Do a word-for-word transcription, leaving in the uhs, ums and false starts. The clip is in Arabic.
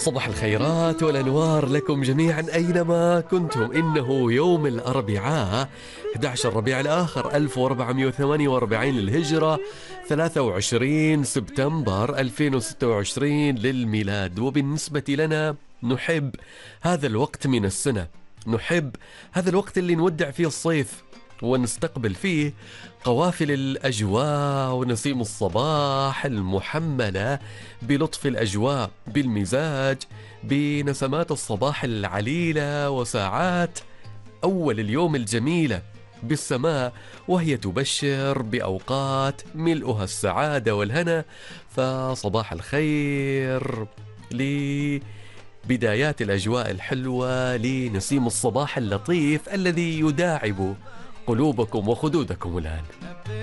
صباح الخيرات والأنوار لكم جميعا أينما كنتم. إنه يوم الأربعاء أحد عشر ربيع الآخر ألف وأربعمائة وثمانية وأربعين للهجرة، ثلاثة وعشرين سبتمبر ألفين وستة وعشرين للميلاد. وبالنسبة لنا نحب هذا الوقت من السنة، نحب هذا الوقت اللي نودع فيه الصيف ونستقبل فيه قوافل الأجواء ونسيم الصباح المحملة بلطف الأجواء، بالمزاج، بنسمات الصباح العليلة وساعات أول اليوم الجميلة بالسماء، وهي تبشر بأوقات ملؤها السعادة والهنا. فصباح الخير لبدايات الأجواء الحلوة، لنسيم الصباح اللطيف الذي يداعب قلوبكم وخدودكم الآن.